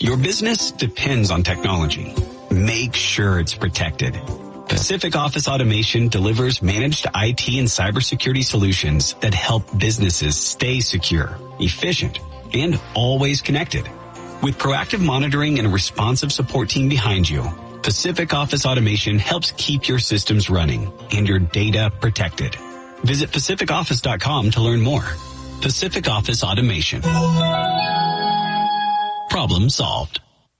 Your business depends on technology. Make sure it's protected. Pacific Office Automation delivers managed IT and cybersecurity solutions that help businesses stay secure, efficient, and always connected. With proactive monitoring and a responsive support team behind you, Pacific Office Automation helps keep your systems running and your data protected. Visit pacificoffice.com to learn more. Pacific Office Automation. Problem solved.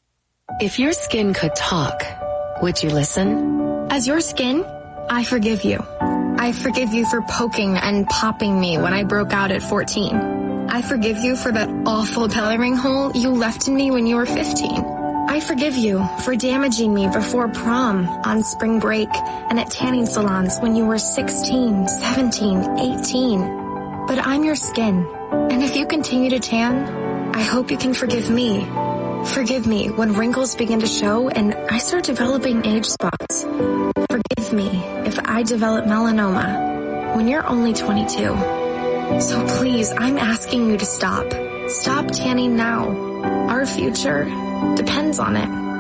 If your skin could talk, would you listen? As your skin, I forgive you. I forgive you for poking and popping me when I broke out at 14. I forgive you for that awful coloring hole you left in me when you were 15. I forgive you for damaging me before prom, on spring break, and at tanning salons when you were 16, 17, 18. But I'm your skin, and if you continue to tan, I hope you can forgive me. Forgive me when wrinkles begin to show and I start developing age spots. Forgive me if I develop melanoma when you're only 22. So please, I'm asking you to stop. Stop tanning now. Our future depends on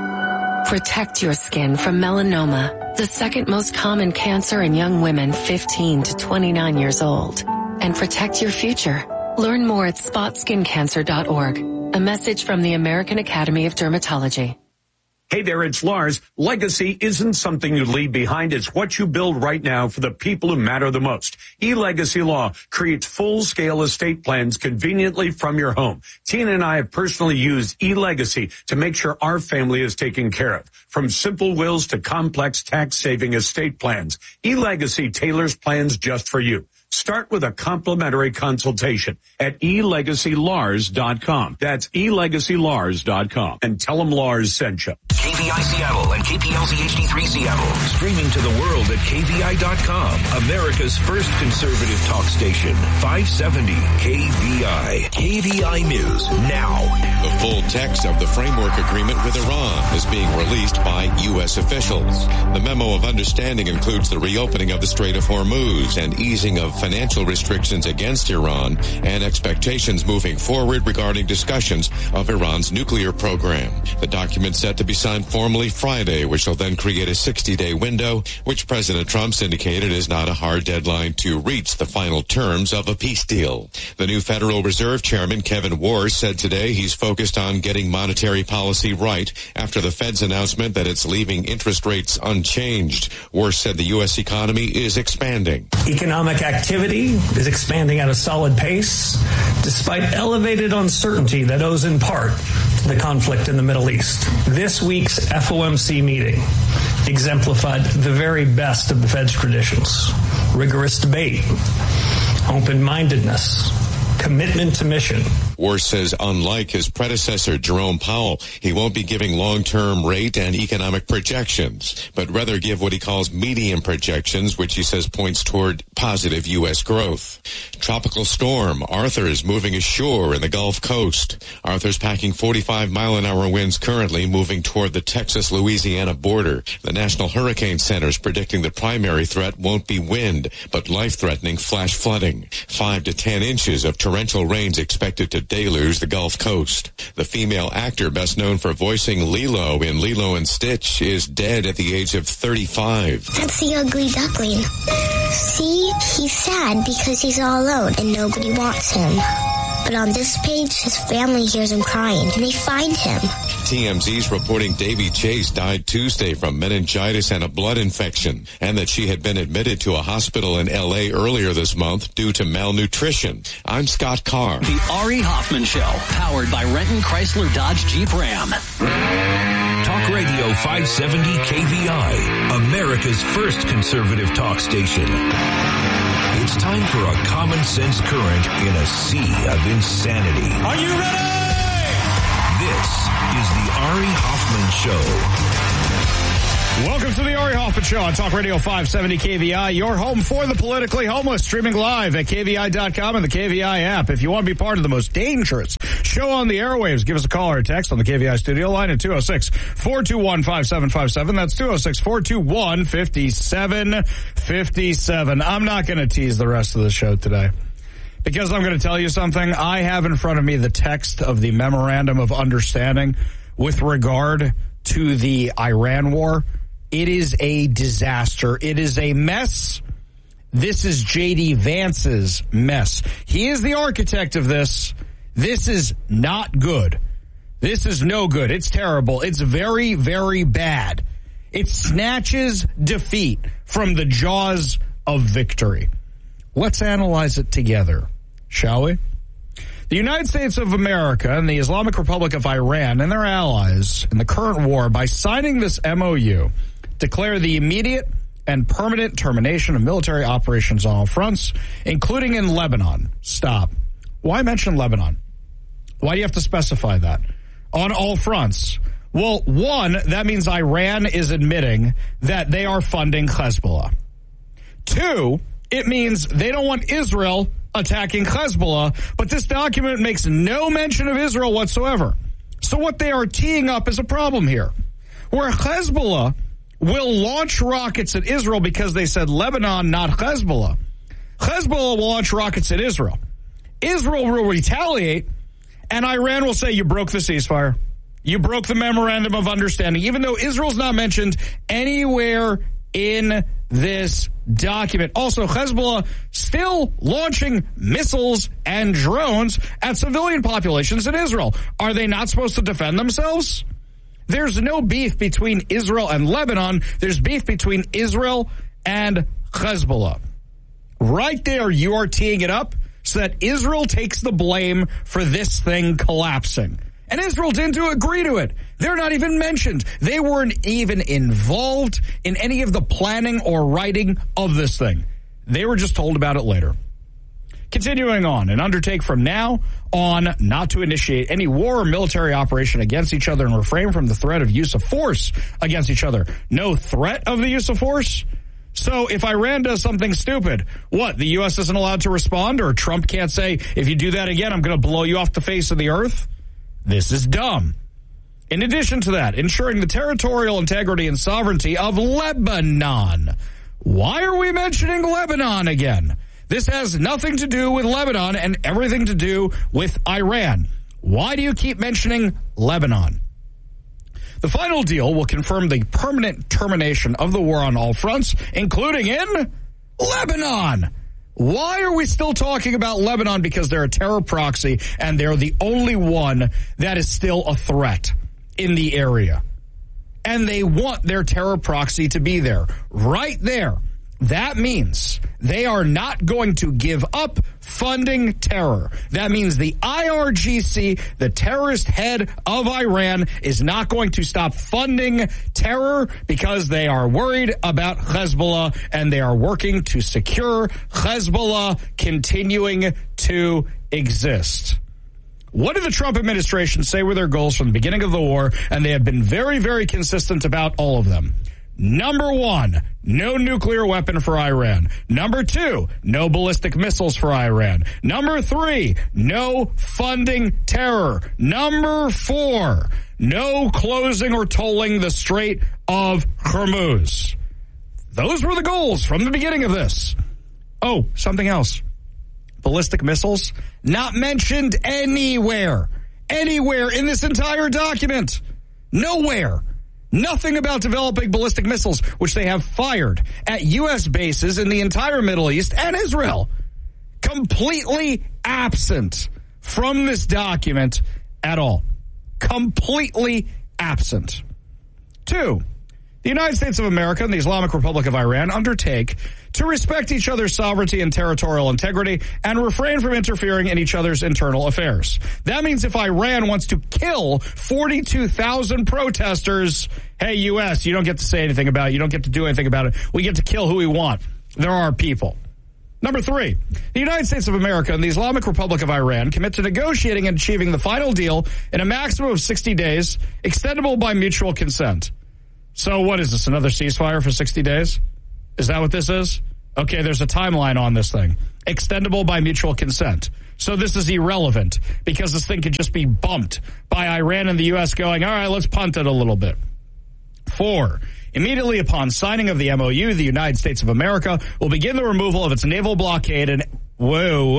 it. Protect your skin from melanoma, the second most common cancer in young women 15 to 29 years old. And protect your future. Learn more at spotSkinCancer.org. A message from the American Academy of Dermatology. Hey there, it's Lars. Legacy isn't something you leave behind. It's what you build right now for the people who matter the most. eLegacy Law creates full-scale estate plans conveniently from your home. Tina and I have personally used eLegacy to make sure our family is taken care of. From simple wills to complex tax-saving estate plans, eLegacy tailors plans just for you. Start with a complimentary consultation at elegacylars.com. That's elegacylars.com. And tell them Lars sent you. KVI Seattle and KPLZ HD3 Seattle. Streaming to the world at KVI.com. America's first conservative talk station. 570 KVI. KVI News now. The full text of the framework agreement with Iran is being released by U.S. officials. The memo of understanding includes the reopening of the Strait of Hormuz and easing of financial restrictions against Iran and expectations moving forward regarding discussions of Iran's nuclear program. The document set to be signed formally Friday, which will then create a 60-day window, which President Trump's indicated is not a hard deadline to reach the final terms of a peace deal. The new Federal Reserve Chairman, Kevin Warsh, said today he's focused on getting monetary policy right after the Fed's announcement that it's leaving interest rates unchanged. Warsh said the U.S. economy is expanding. Economic activity is expanding at a solid pace, despite elevated uncertainty that owes in part to the conflict in the Middle East. This week's FOMC meeting exemplified the very best of the Fed's traditions: rigorous debate, open-mindedness, commitment to mission. Warsh says unlike his predecessor, Jerome Powell, he won't be giving long-term rate and economic projections, but rather give what he calls medium projections, which he says points toward positive U.S. growth. Tropical storm Arthur is moving ashore in the Gulf Coast. Arthur's packing 45-mile-an-hour winds currently, moving toward the Texas-Louisiana border. The National Hurricane Center is predicting the primary threat won't be wind, but life-threatening flash flooding. 5 to 10 inches of torrential rains expected to deluge the Gulf Coast. The female actor best known for voicing Lilo in Lilo and Stitch is dead at the age of 35. That's the ugly duckling. See, he's sad because he's all alone and nobody wants him. But on this page, his family hears him crying and they find him. TMZ's reporting Davy Chase died Tuesday from meningitis and a blood infection, and that she had been admitted to a hospital in L.A. earlier this month due to malnutrition. I'm Scott Carr. The Ari Hoffman Show, powered by Renton Chrysler Dodge Jeep Ram. Talk Radio 570 KVI, America's first conservative talk station. It's time for a common sense current in a sea of insanity. Are you ready? This is the Ari Hoffman Show. Welcome to the Ari Hoffman Show on Talk Radio 570 KVI, your home for the politically homeless, streaming live at KVI.com and the KVI app. If you want to be part of the most dangerous show on the airwaves, give us a call or a text on the KVI studio line at 206-421-5757. That's 206-421-5757. I'm not going to tease the rest of the show today, because I'm going to tell you something. I have in front of me the text of the Memorandum of Understanding with regard to the Iran war. It is a disaster. It is a mess. This is J.D. Vance's mess. He is the architect of this. This is not good. This is no good. It's terrible. It's very, very bad. It snatches defeat from the jaws of victory. Let's analyze it together, shall we? The United States of America and the Islamic Republic of Iran and their allies in the current war, by signing this MOU, declare the immediate and permanent termination of military operations on all fronts, including in Lebanon. Stop. Why mention Lebanon? Why do you have to specify that? On all fronts. Well, one, that means Iran is admitting that they are funding Hezbollah. Two, it means they don't want Israel attacking Hezbollah, but this document makes no mention of Israel whatsoever. So what they are teeing up is a problem here, where Hezbollah will launch rockets at Israel because they said Lebanon, not Hezbollah. Hezbollah will launch rockets at Israel. Israel will retaliate, and Iran will say, you broke the ceasefire. You broke the memorandum of understanding, even though Israel's not mentioned anywhere in this document. Also, Hezbollah still launching missiles and drones at civilian populations in Israel. Are they not supposed to defend themselves? There's no beef between Israel and Lebanon. There's beef between Israel and Hezbollah. Right there, you are teeing it up so that Israel takes the blame for this thing collapsing. And Israel didn't agree to it. They're not even mentioned. They weren't even involved in any of the planning or writing of this thing. They were just told about it later. Continuing on, and undertake from now on not to initiate any war or military operation against each other and refrain from the threat of use of force against each other. No threat of the use of force? So if Iran does something stupid, what, the U.S. isn't allowed to respond, or Trump can't say, if you do that again, I'm going to blow you off the face of the earth? This is dumb. In addition to that, ensuring the territorial integrity and sovereignty of Lebanon. Why are we mentioning Lebanon again? This has nothing to do with Lebanon and everything to do with Iran. Why do you keep mentioning Lebanon? The final deal will confirm the permanent termination of the war on all fronts, including in Lebanon. Why are we still talking about Lebanon? Because they're a terror proxy, and they're the only one that is still a threat in the area. And they want their terror proxy to be there. Right there. That means they are not going to give up funding terror. That means the IRGC, the terrorist head of Iran, is not going to stop funding terror because they are worried about Hezbollah, and they are working to secure Hezbollah continuing to exist. What did the Trump administration say were their goals from the beginning of the war? And they have been very, very consistent about all of them. Number one, no nuclear weapon for Iran. Number two, no ballistic missiles for Iran. Number three, no funding terror. Number four, no closing or tolling the Strait of Hormuz. Those were the goals from the beginning of this. Oh, something else. Ballistic missiles, not mentioned anywhere. Anywhere in this entire document. Nowhere. Nothing about developing ballistic missiles, which they have fired at U.S. bases in the entire Middle East and Israel. Completely absent from this document at all. Completely absent. Two, the United States of America and the Islamic Republic of Iran undertake to respect each other's sovereignty and territorial integrity and refrain from interfering in each other's internal affairs. That means if Iran wants to kill 42,000 protesters, hey, U.S., you don't get to say anything about it. You don't get to do anything about it. We get to kill who we want. There are people. Number three, the United States of America and the Islamic Republic of Iran commit to negotiating and achieving the final deal in a maximum of 60 days, extendable by mutual consent. So what is this, another ceasefire for 60 days? Is that what this is? Okay, there's a timeline on this thing. Extendable by mutual consent. So this is irrelevant because this thing could just be bumped by Iran and the U.S. going, all right, let's punt it a little bit. Four, immediately upon signing of the MOU, the United States of America will begin the removal of its naval blockade and...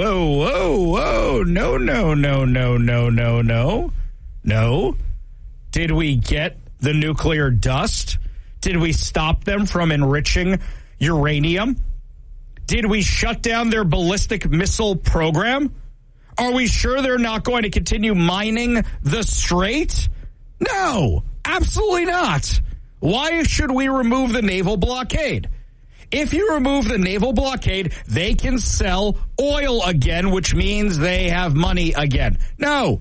Whoa. No. Did we get the nuclear dust? Did we stop them from enriching uranium? Did we shut down their ballistic missile program? Are we sure they're not going to continue mining the Strait? No, absolutely not. Why should we remove the naval blockade? If you remove the naval blockade, they can sell oil again, which means they have money again. No.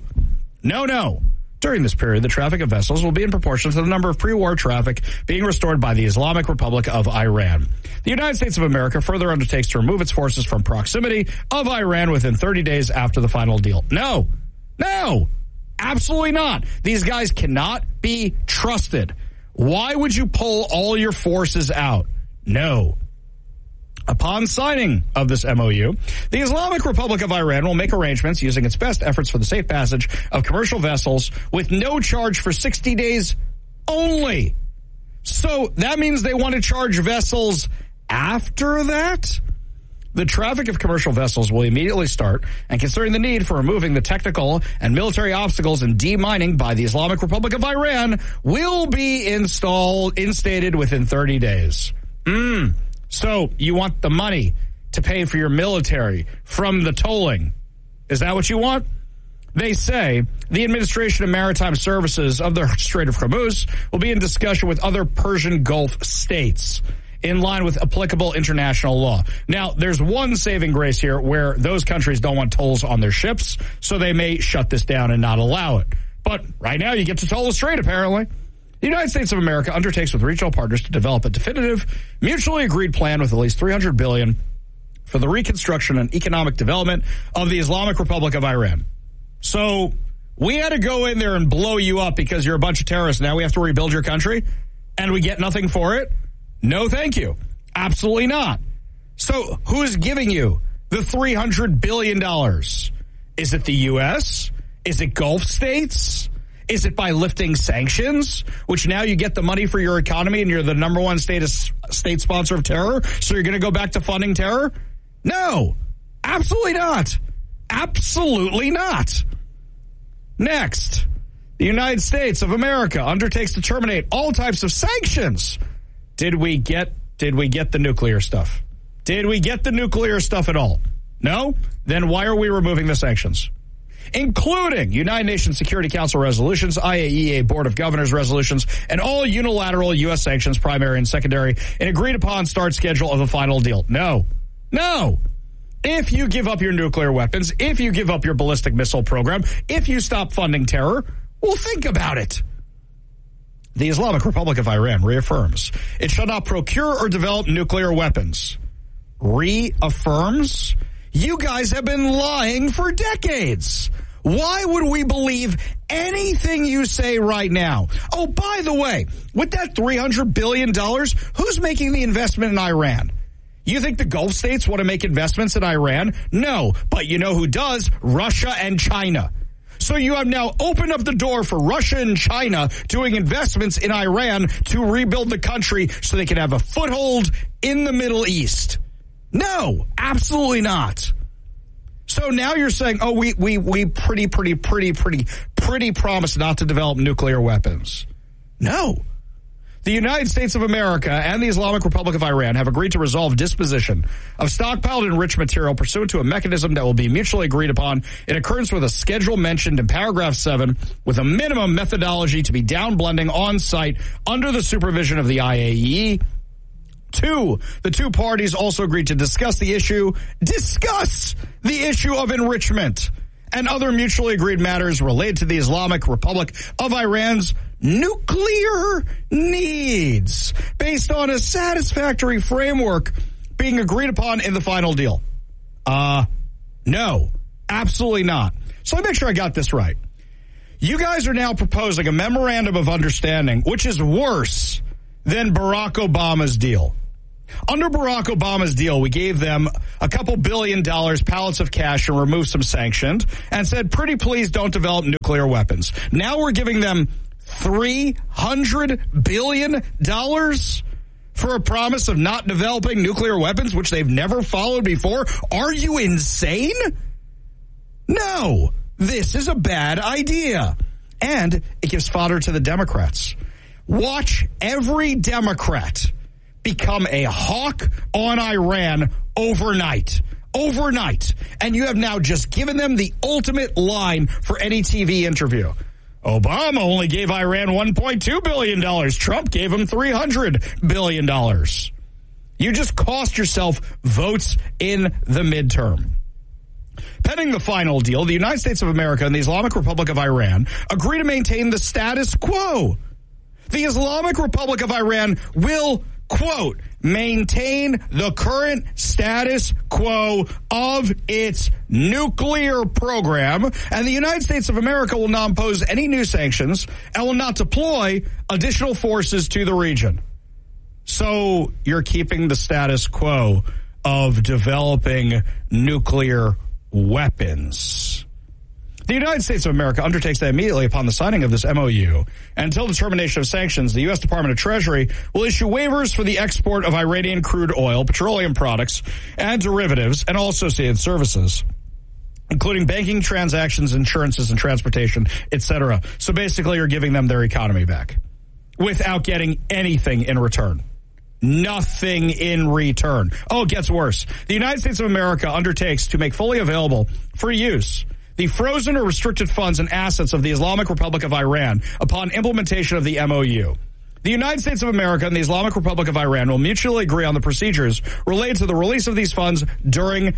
During this period, the traffic of vessels will be in proportion to the number of pre-war traffic being restored by the Islamic Republic of Iran. The United States of America further undertakes to remove its forces from proximity of Iran within 30 days after the final deal. No, absolutely not. These guys cannot be trusted. Why would you pull all your forces out? No. Upon signing of this MOU, the Islamic Republic of Iran will make arrangements using its best efforts for the safe passage of commercial vessels with no charge for 60 days only. So that means they want to charge vessels after that? The traffic of commercial vessels will immediately start, and considering the need for removing the technical and military obstacles in demining by the Islamic Republic of Iran, will be instated within 30 days. So you want the money to pay for your military from the tolling. Is that what you want? They say the Administration of Maritime Services of the Strait of Hormuz will be in discussion with other Persian Gulf states in line with applicable international law. Now, there's one saving grace here where those countries don't want tolls on their ships, so they may shut this down and not allow it. But right now you get to toll the strait, apparently. The United States of America undertakes with regional partners to develop a definitive, mutually agreed plan with at least $300 billion for the reconstruction and economic development of the Islamic Republic of Iran. So we had to go in there and blow you up because you're a bunch of terrorists. Now we have to rebuild your country, and we get nothing for it? No, thank you. Absolutely not. So who's giving you the $300 billion? Is it the U.S.? Is it Gulf states? Is it by lifting sanctions, which now you get the money for your economy and you're the number one state sponsor of terror, so you're going to go back to funding terror? No, absolutely not. Absolutely not. Next, the United States of America undertakes to terminate all types of sanctions. Did we get the nuclear stuff? Did we get the nuclear stuff at all? No? Then why are we removing the sanctions? Including United Nations Security Council resolutions, IAEA Board of Governors resolutions, and all unilateral U.S. sanctions, primary and secondary, an agreed-upon start schedule of the final deal. No. If you give up your nuclear weapons, if you give up your ballistic missile program, if you stop funding terror, well, think about it. The Islamic Republic of Iran reaffirms it shall not procure or develop nuclear weapons. Reaffirms? You guys have been lying for decades. Why would we believe anything you say right now? Oh, by the way, with that $300 billion, who's making the investment in Iran? You think the Gulf states want to make investments in Iran? No, but you know who does? Russia and China. So you have now opened up the door for Russia and China doing investments in Iran to rebuild the country so they can have a foothold in the Middle East. No, absolutely not. So now you're saying, oh, we pretty promised not to develop nuclear weapons. No. The United States of America and the Islamic Republic of Iran have agreed to resolve disposition of stockpiled enriched material pursuant to a mechanism that will be mutually agreed upon in accordance with a schedule mentioned in paragraph 7 with a minimum methodology to be downblending on site under the supervision of the IAEA. The two parties also agreed to discuss the issue of enrichment and other mutually agreed matters related to the Islamic Republic of Iran's nuclear needs based on a satisfactory framework being agreed upon in the final deal. No, absolutely not. So let me make sure I got this right. You guys are now proposing a memorandum of understanding, which is worse than Barack Obama's deal. Under Barack Obama's deal, we gave them a couple $1 billion, pallets of cash, and removed some sanctions, and said, pretty please don't develop nuclear weapons. Now we're giving them $300 billion for a promise of not developing nuclear weapons, which they've never followed before. Are you insane? No, this is a bad idea. And it gives fodder to the Democrats. Watch every Democrat become a hawk on Iran overnight. And you have now just given them the ultimate line for any TV interview. Obama only gave Iran $1.2 billion. Trump gave him $300 billion. You just cost yourself votes in the midterm. Pending the final deal, the United States of America and the Islamic Republic of Iran agree to maintain the status quo. The Islamic Republic of Iran will, quote, maintain the current status quo of its nuclear program, and the United States of America will not impose any new sanctions and will not deploy additional forces to the region. So you're keeping the status quo of developing nuclear weapons. The United States of America undertakes that immediately upon the signing of this MOU, until the termination of sanctions, the U.S. Department of Treasury will issue waivers for the export of Iranian crude oil, petroleum products, and derivatives, and all associated services, including banking transactions, insurances, and transportation, etc. So basically, you're giving them their economy back without getting anything in return. Nothing in return. Oh, it gets worse. The United States of America undertakes to make fully available for use the frozen or restricted funds and assets of the Islamic Republic of Iran upon implementation of the MOU. The United States of America and the Islamic Republic of Iran will mutually agree on the procedures related to the release of these funds during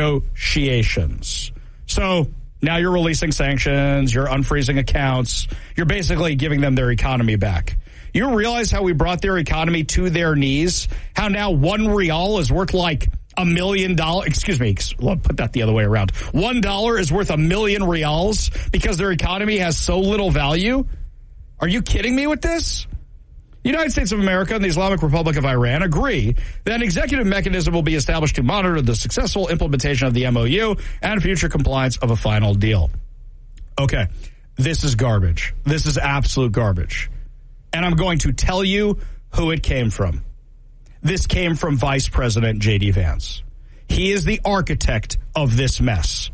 negotiations. So now you're releasing sanctions, you're unfreezing accounts, you're basically giving them their economy back. You realize how we brought their economy to their knees? How now 1 rial is worth like $1 million. Excuse me, I'll put that the other way around. $1 is worth 1 million rials because their economy has so little value? Are you kidding me with this? The United States of America and the Islamic Republic of Iran agree that an executive mechanism will be established to monitor the successful implementation of the MOU and future compliance of a final deal. Okay, this is garbage. This is absolute garbage. And I'm going to tell you who it came from. This came from Vice President J.D. Vance. He is the architect of this mess.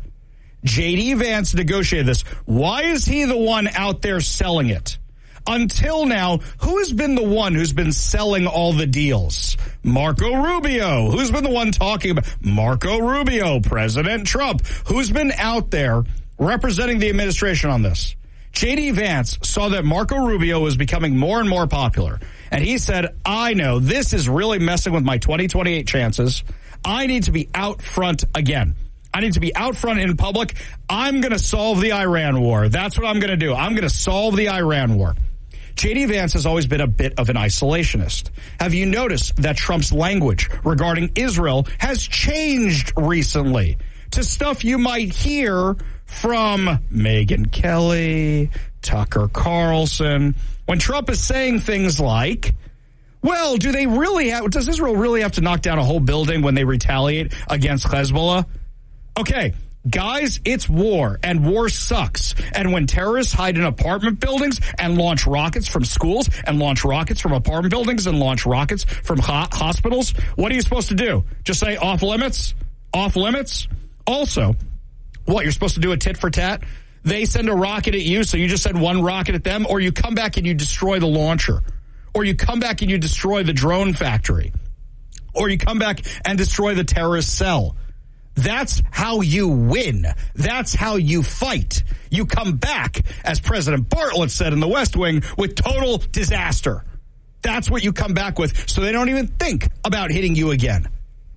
J.D. Vance negotiated this. Why is he the one out there selling it? Until now, who has been the one who's been selling all the deals? Marco Rubio. Who's been the one talking about Marco Rubio, President Trump? Who's been out there representing the administration on this? J.D. Vance saw that Marco Rubio was becoming more and more popular, and he said, I know, this is really messing with my 2028 chances. I need to be out front again. I need to be out front in public. I'm going to solve the Iran war. That's what I'm going to do. I'm going to solve the Iran war. J.D. Vance has always been a bit of an isolationist. Have you noticed that Trump's language regarding Israel has changed recently to stuff you might hear from Megyn Kelly, Tucker Carlson, when Trump is saying things like, well, does Israel really have to knock down a whole building when they retaliate against Hezbollah? Okay, guys, it's war, and war sucks. And when terrorists hide in apartment buildings and launch rockets from schools and launch rockets from apartment buildings and launch rockets from hospitals, what are you supposed to do? Just say off limits? Off limits? Also, what, you're supposed to do a tit for tat? They send a rocket at you, so you just send one rocket at them, or you come back and you destroy the launcher, or you come back and you destroy the drone factory, or you come back and destroy the terrorist cell. That's how you win. That's how you fight. You come back, as President Bartlett said in the West Wing, with total disaster. That's what you come back with, so they don't even think about hitting you again.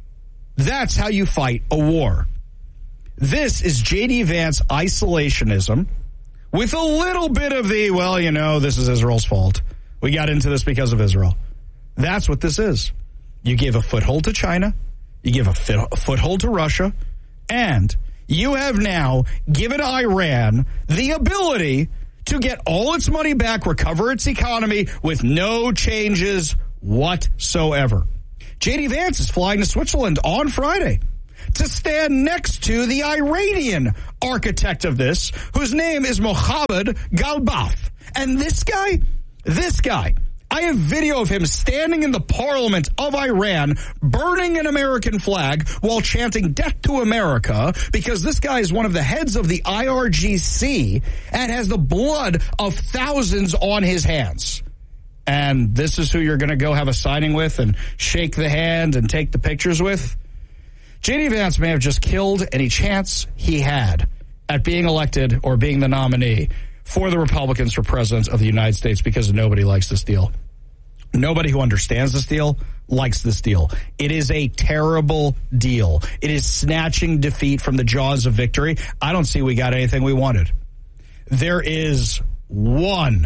That's how you fight a war. This is J.D. Vance isolationism with a little bit of the, well, you know, this is Israel's fault. We got into this because of Israel. That's what this is. You give a foothold to China. You give a foothold to Russia. And you have now given Iran the ability to get all its money back, recover its economy with no changes whatsoever. J.D. Vance is flying to Switzerland on Friday to stand next to the Iranian architect of this, whose name is Mohammad Galbaf. And this guy, I have video of him standing in the parliament of Iran, burning an American flag while chanting "Death to America," because this guy is one of the heads of the IRGC and has the blood of thousands on his hands. And this is who you're going to go have a signing with and shake the hand and take the pictures with? J.D. Vance may have just killed any chance he had at being elected or being the nominee for the Republicans for president of the United States, because nobody likes this deal. Nobody who understands this deal likes this deal. It is a terrible deal. It is snatching defeat from the jaws of victory. I don't see we got anything we wanted. There is one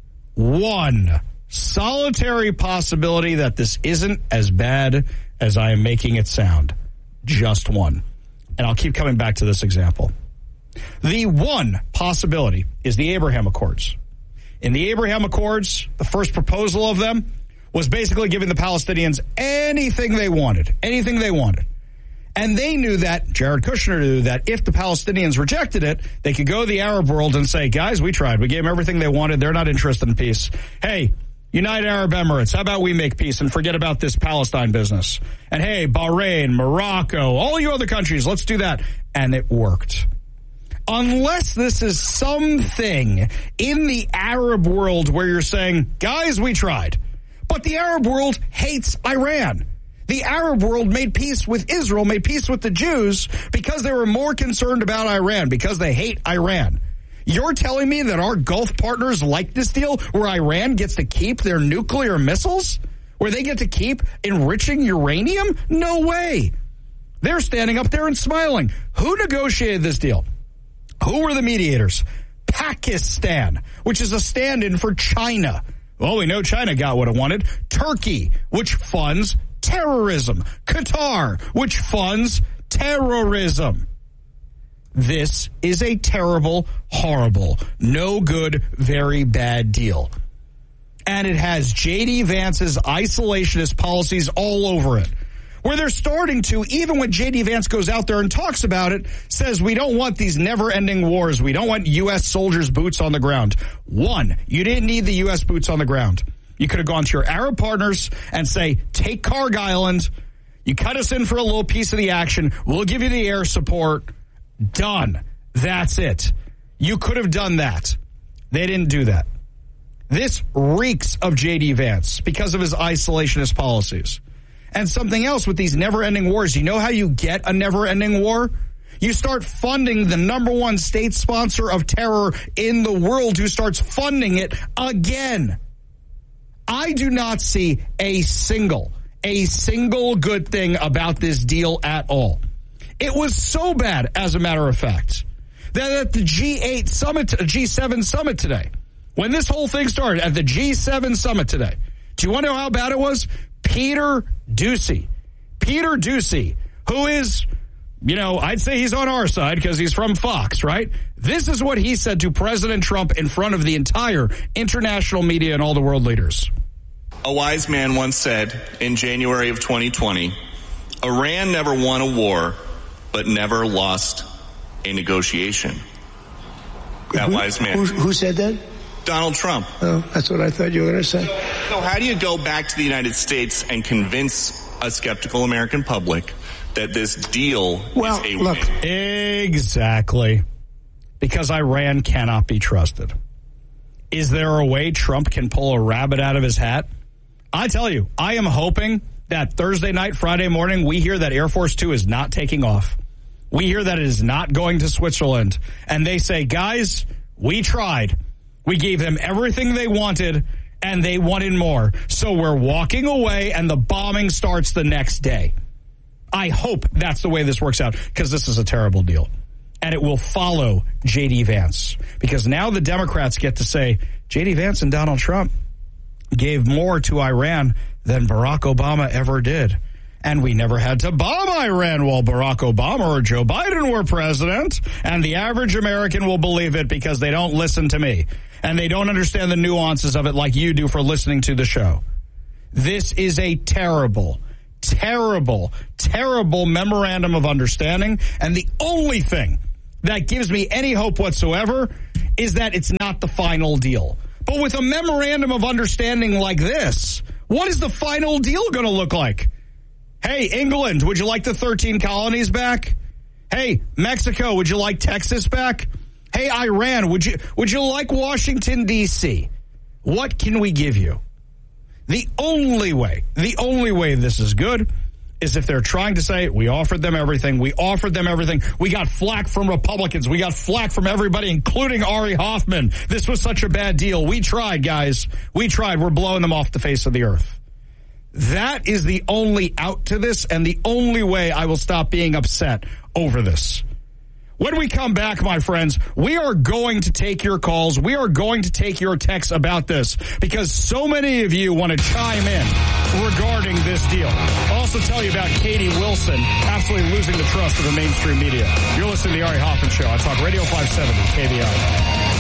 solitary possibility that this isn't as bad as I am making it sound. Just one. And I'll keep coming back to this example. The one possibility is the Abraham Accords. In the Abraham Accords, the first proposal of them was basically giving the Palestinians anything they wanted. And they knew that, Jared Kushner knew that if the Palestinians rejected it, they could go to the Arab world and say, guys, we tried. We gave them everything they wanted. They're not interested in peace. Hey, United Arab Emirates, how about we make peace and forget about this Palestine business? And hey, Bahrain, Morocco, all you other countries, let's do that. And it worked. Unless this is something in the Arab world where you're saying, guys, we tried. But the Arab world hates Iran. The Arab world made peace with Israel, made peace with the Jews because they were more concerned about Iran, because they hate Iran. You're telling me that our Gulf partners like this deal where Iran gets to keep their nuclear missiles? Where they get to keep enriching uranium? No way. They're standing up there and smiling. Who negotiated this deal? Who were the mediators? Pakistan, which is a stand-in for China. Well, we know China got what it wanted. Turkey, which funds terrorism. Qatar, which funds terrorism. This is a terrible, horrible, no good, very bad deal. And it has J.D. Vance's isolationist policies all over it. Where they're starting to, even when J.D. Vance goes out there and talks about it, says we don't want these never-ending wars. We don't want U.S. soldiers' boots on the ground. One, you didn't need the U.S. boots on the ground. You could have gone to your Arab partners and say, take Karg Island. You cut us in for a little piece of the action. We'll give you the air support. Done. That's it. You could have done that. They didn't do that. This reeks of J.D. Vance because of his isolationist policies. And something else with these never-ending wars. You know how you get a never-ending war? You start funding the number one state sponsor of terror in the world who starts funding it again. I do not see a single good thing about this deal at all. It was so bad, as a matter of fact, that at the G7 summit today, when this whole thing started at the G7 summit today, do you want to know how bad it was? Peter Doocy, who is, I'd say he's on our side because he's from Fox, right? This is what he said to President Trump in front of the entire international media and all the world leaders. A wise man once said in January of 2020, Iran never won a war, but never lost a negotiation. That wise man. Who said that? Donald Trump. Oh, that's what I thought you were going to say. So how do you go back to the United States and convince a skeptical American public that this deal is a win? Exactly. Because Iran cannot be trusted. Is there a way Trump can pull a rabbit out of his hat? I tell you, I am hoping that Thursday night, Friday morning, we hear that Air Force 2 is not taking off. We hear that it is not going to Switzerland. And they say, guys, we tried. We gave them everything they wanted, and they wanted more. So we're walking away, and the bombing starts the next day. I hope that's the way this works out, because this is a terrible deal. And it will follow J.D. Vance. Because now the Democrats get to say, J.D. Vance and Donald Trump gave more to Iran than Barack Obama ever did. And we never had to bomb Iran while Barack Obama or Joe Biden were president. And the average American will believe it because they don't listen to me. And they don't understand the nuances of it like you do for listening to the show. This is a terrible, terrible, terrible memorandum of understanding. And the only thing that gives me any hope whatsoever is that it's not the final deal. But with a memorandum of understanding like this, what is the final deal going to look like? Hey, England, would you like the 13 colonies back? Hey, Mexico, would you like Texas back? Hey, Iran, would you like Washington, D.C.? What can we give you? The only way this is good is if they're trying to say, we offered them everything. We got flack from Republicans. We got flack from everybody, including Ari Hoffman. This was such a bad deal. We tried, guys. We tried. We're blowing them off the face of the earth. That is the only out to this and the only way I will stop being upset over this. When we come back, my friends, we are going to take your calls. We are going to take your texts about this because so many of you want to chime in regarding this deal. I'll also tell you about Katie Wilson absolutely losing the trust of the mainstream media. You're listening to the Ari Hoffman Show on Talk Radio 570 KVI.